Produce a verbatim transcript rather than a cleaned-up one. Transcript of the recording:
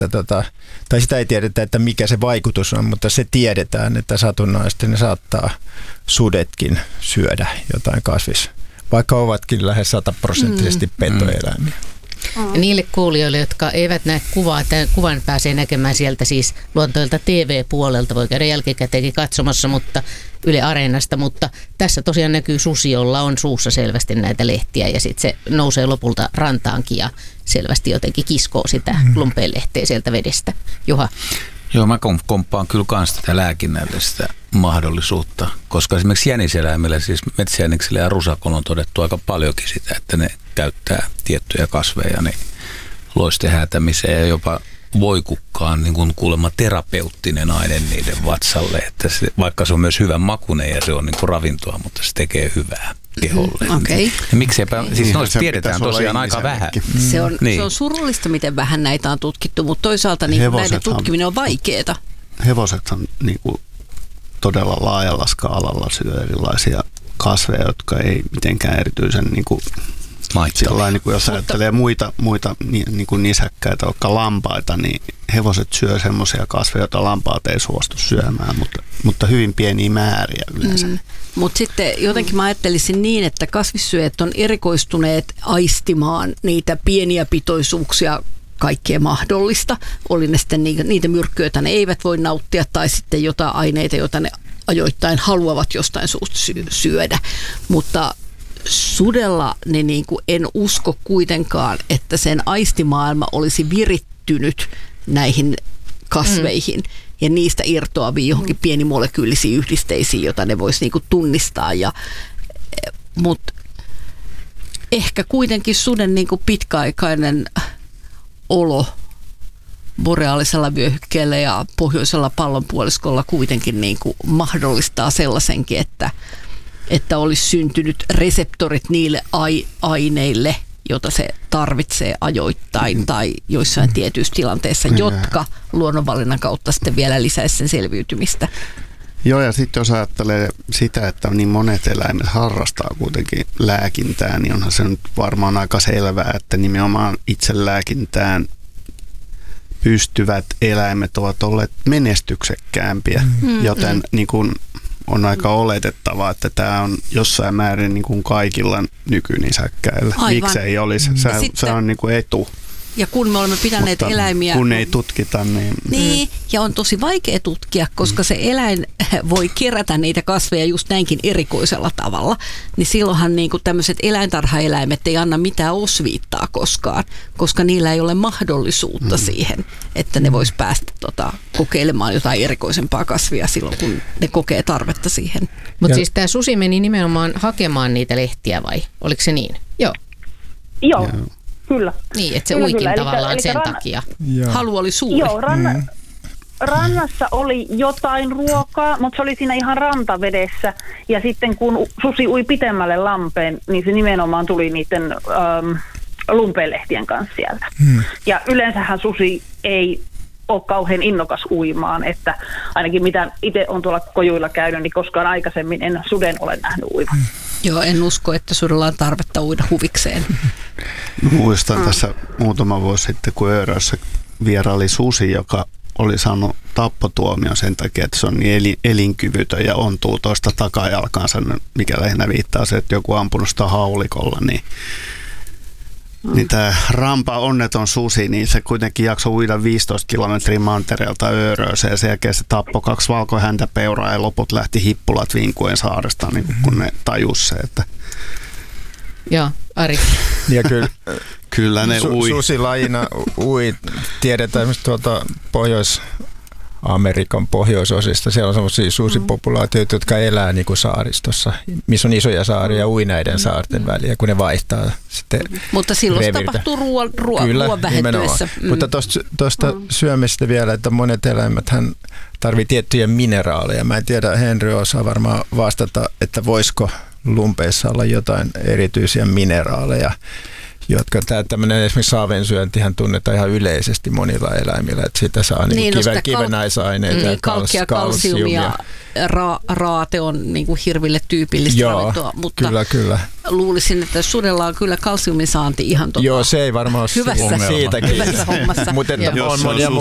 Tota, tai sitä ei tiedetä, että mikä se vaikutus on, mutta se tiedetään, että satunnaisesti ne saattaa sudetkin syödä jotain kasvis, vaikka ovatkin lähes sataprosenttisesti mm. petoeläimiä. Ja niille kuulijoille, jotka eivät näe kuvaa, tämän kuvan pääsee näkemään sieltä siis Luontoilta T V-puolelta, voi käydä jälkikäteenkin katsomassa, mutta Yle Areenasta, mutta tässä tosiaan näkyy susi, jolla on suussa selvästi näitä lehtiä ja sitten se nousee lopulta rantaankin ja selvästi jotenkin kiskoo sitä lumpeenlehteä sieltä vedestä. Juha? Joo, mä komppaan kyllä kans tätä lääkinnällistä mahdollisuutta, koska esimerkiksi jäniseläimillä, siis metsäjäniksellä ja rusakolla on todettu aika paljonkin sitä, että ne käyttää tiettyjä kasveja niin loistehäätämiseen ja jopa voikukkaan niin kuin kuulemma terapeuttinen aine niiden vatsalle, että se, vaikka se on myös hyvän makuinen ja se on niin kuin ravintoa, mutta se tekee hyvää keholle. Mm, okay. Ja miksipä, siis noista tiedetään tosiaan aika vähän. Se on, niin. se on surullista, miten vähän näitä on tutkittu, mutta toisaalta niin näiden tutkiminen on vaikeaa. Hevosethan niin kuin todella laajalla skaalalla syö erilaisia kasveja, jotka ei mitenkään erityisen niin kuin Sillain, niin kuin jos ajattelee muita, muita niin kuin nisäkkäitä, jotka lampaita, niin hevoset syö semmoisia kasveja, joita lampaat ei suostu syömään, mutta, mutta hyvin pieniä määriä yleensä. Mm. Mutta sitten jotenkin mä ajattelisin niin, että kasvissyöjät on erikoistuneet aistimaan niitä pieniä pitoisuuksia, kaikkea mahdollista. Oli ne sitten niitä, niitä myrkkyjä, joita ne eivät voi nauttia, tai sitten jotain aineita, joita ne ajoittain haluavat jostain suusta syödä, mutta sudella niin, niin kuin en usko kuitenkaan, että sen aistimaailma olisi virittynyt näihin kasveihin mm. ja niistä irtoaviin johonkin mm. pienimolekyylisiin yhdisteisiin, joita ne voisi niin kuin tunnistaa. Ja, mutta ehkä kuitenkin suden niin kuin pitkäaikainen olo boreaalisella vyöhykkeellä ja pohjoisella pallonpuoliskolla kuitenkin niin kuin mahdollistaa sellaisenkin, että että olisi syntynyt reseptorit niille ai- aineille, joita se tarvitsee ajoittain mm. tai joissain mm. tietyissä tilanteissa, mm. jotka luonnonvalinnan kautta sitten vielä lisäisi sen selviytymistä. Joo, ja sitten jos ajattelee sitä, että niin monet eläimet harrastaa kuitenkin lääkintää, niin onhan se nyt varmaan aika selvää, että nimenomaan itse lääkintään pystyvät eläimet ovat olleet menestyksekkäämpiä, mm. joten mm. niin kun on aika oletettavaa, että tämä on jossain määrin niin kuin kaikilla nykynisäkkäillä. Miksi ei olisi? Se, se on niin kuin etu. Ja kun me olemme pitäneet Mutta eläimiä... kun ei tutkita, niin... Niin, ja on tosi vaikea tutkia, koska se eläin voi kerätä niitä kasveja just näinkin erikoisella tavalla. Niin silloinhan niin kuin tämmöiset eläintarhaeläimet ei anna mitään osviittaa koskaan, koska niillä ei ole mahdollisuutta mm. siihen, että ne vois päästä tota, kokeilemaan jotain erikoisempaa kasvia silloin, kun ne kokee tarvetta siihen. Mutta siis tämä susi meni nimenomaan hakemaan niitä lehtiä vai? Oliko se niin? Joo. Joo. Joo. Kyllä. Niin, että se kyllä, uikin kyllä. tavallaan eli, sen eli takia. Joo. Halu oli suuri. Joo, ranna, mm. rannassa oli jotain ruokaa, mutta se oli siinä ihan rantavedessä. Ja sitten kun susi ui pitemmälle lampeen, niin se nimenomaan tuli niiden ähm, lumpeenlehtien kanssa sieltä. Mm. Ja yleensähän susi ei ole kauhean innokas uimaan, että ainakin mitä itse on tuolla kojuilla käynyt, niin koskaan aikaisemmin en suden ole nähnyt uivan. Mm. Joo, en usko, että sudella on tarvetta uida huvikseen. Muistan mm. tässä muutama vuosi sitten, kun Öörössä vieraili susi, joka oli saanut tappotuomion sen takia, että se on niin elinkyvytön ja ontuu tuosta takajalkaansa, mikä lähinnä viittaa se, että joku ampunut sitä haulikolla, niin Mm. niin tämä rampa onneton susi, niin se kuitenkin jaksoi uida viisitoista kilometriä mantereelta Öörööseen ja sen jälkeen se tappoi kaksi valkohäntäpeuraa ja loput lähti hippulat vinkuen saaresta, niin kun ne tajus se, että... Joo, Ari. Ja kyllä, kyllä ne ui. Su- susilajina ui, tiedetään esimerkiksi tuolta Pohjois- Amerikan pohjoisosista. Siellä on sellaisia susipopulaatioita, jotka elää niin kuin saaristossa, missä on isoja saaria ui näiden saarten väliä, kun ne vaihtaa sitten Mutta silloin revirtä. Se tapahtuu ruoan, ruoan, Kyllä, ruoan vähentyessä. Mm. Mutta tuosta mm. syömistä vielä, että monet eläimethän tarvitsee tiettyjä mineraaleja. Mä en tiedä, Henry osaa varmaan vastata, että voisiko lumpeissa olla jotain erityisiä mineraaleja, jotka tämä tämmöinen esimerkiksi saavensyöntihän tunnetaan ihan yleisesti monilla eläimillä, että siitä saa niin Niin, no kiven, sitä kal- kivennäisaineita Niin, ja kalkkia, kalsiumia, ra- raate on niin kuin hirville tyypillistä Joo, ravintoa, mutta kyllä, kyllä. luulisin, että sudella on kyllä kalsiumin saanti ihan tota Joo, se ei varmaan ole hyvässä, siitäkin. hyvässä hommassa. Mutta Jos on se on monia